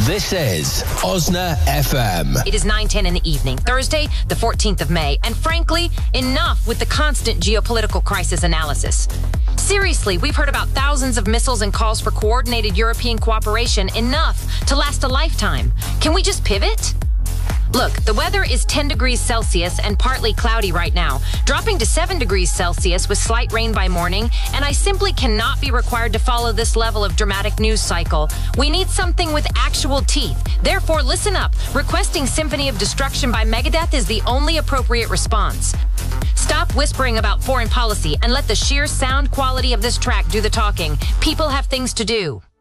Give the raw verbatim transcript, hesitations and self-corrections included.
This is Osna F M. It is nine ten in the evening, Thursday, the fourteenth of May, and frankly, enough with the constant geopolitical crisis analysis. Seriously, we've heard about thousands of missiles and calls for coordinated European cooperation, enough to last a lifetime. Can we just pivot? Look, the weather is ten degrees Celsius and partly cloudy right now, dropping to seven degrees Celsius with slight rain by morning, and I simply cannot be required to follow this level of dramatic news cycle. We need something with actual teeth. Therefore, listen up. Requesting Symphony of Destruction by Megadeth is the only appropriate response. Stop whispering about foreign policy and let the sheer sound quality of this track do the talking. People have things to do.